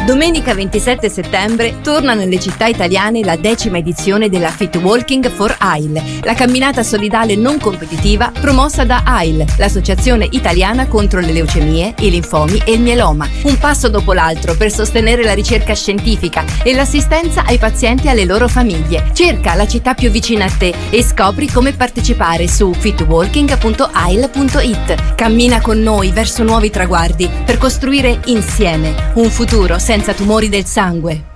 Domenica 27 settembre torna nelle città italiane la 10ª edizione della Fit Walking for AIL, la camminata solidale non competitiva promossa da AIL, l'associazione italiana contro le leucemie, i linfomi e il mieloma. Un passo dopo l'altro per sostenere la ricerca scientifica e l'assistenza ai pazienti e alle loro famiglie. Cerca la città più vicina a te e scopri come partecipare su fitwalking.ail.it. Cammina con noi verso nuovi traguardi per costruire insieme un futuro senza tumori del sangue.